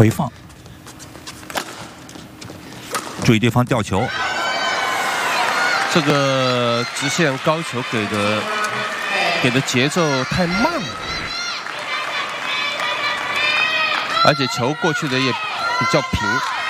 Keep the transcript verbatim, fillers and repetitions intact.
回放，注意对方吊球。 这个直线高球给的给的节奏太慢了，而且球过去的也比较平。